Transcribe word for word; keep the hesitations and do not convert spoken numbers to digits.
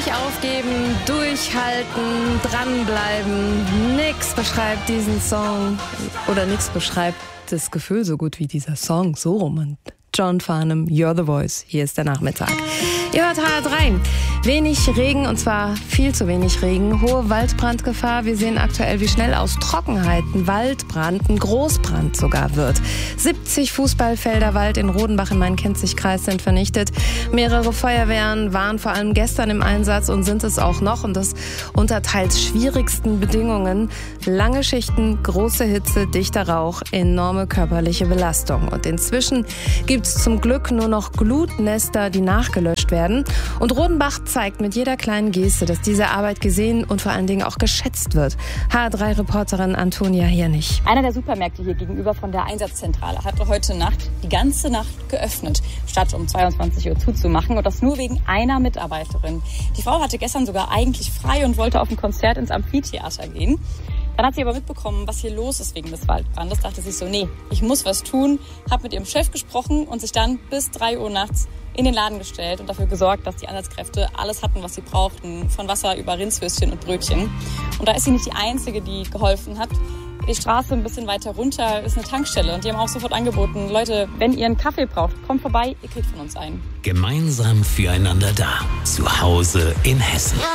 Nicht aufgeben, durchhalten, dranbleiben. Nix beschreibt diesen Song oder nix beschreibt das Gefühl so gut wie dieser Song. So rum. Und John Farnham, You're the Voice. Hier ist der Nachmittag. Ihr hört H R drei. Wenig Regen, und zwar viel zu wenig Regen. Hohe Waldbrandgefahr. Wir sehen aktuell, wie schnell aus Trockenheit ein Waldbrand, ein Großbrand sogar wird. siebzig Fußballfelder Wald in Rodenbach im Main-Kinzig-Kreis sind vernichtet. Mehrere Feuerwehren waren vor allem gestern im Einsatz und sind es auch noch. Und das unter teils schwierigsten Bedingungen. Lange Schichten, große Hitze, dichter Rauch, enorme körperliche Belastung. Und inzwischen gibt es zum Glück nur noch Glutnester, die nachgelöscht werden. Und Rodenbach zeigt mit jeder kleinen Geste, dass diese Arbeit gesehen und vor allen Dingen auch geschätzt wird. H R drei Reporterin Antonia Hirnig. Einer der Supermärkte hier gegenüber von der Einsatzzentrale hatte heute Nacht die ganze Nacht geöffnet, statt um zweiundzwanzig Uhr zuzumachen. Und das nur wegen einer Mitarbeiterin. Die Frau hatte gestern sogar eigentlich frei und wollte auf ein Konzert ins Amphitheater gehen. Dann hat sie aber mitbekommen, was hier los ist wegen des Waldbrandes. Dachte sich so, nee, ich muss was tun. Hat mit ihrem Chef gesprochen und sich dann bis drei Uhr nachts in den Laden gestellt und dafür gesorgt, dass die Einsatzkräfte alles hatten, was sie brauchten. Von Wasser über Rindswürstchen und Brötchen. Und da ist sie nicht die Einzige, die geholfen hat. Die Straße ein bisschen weiter runter ist eine Tankstelle. Und die haben auch sofort angeboten, Leute, wenn ihr einen Kaffee braucht, kommt vorbei, ihr kriegt von uns einen. Gemeinsam füreinander da. Zu Hause in Hessen.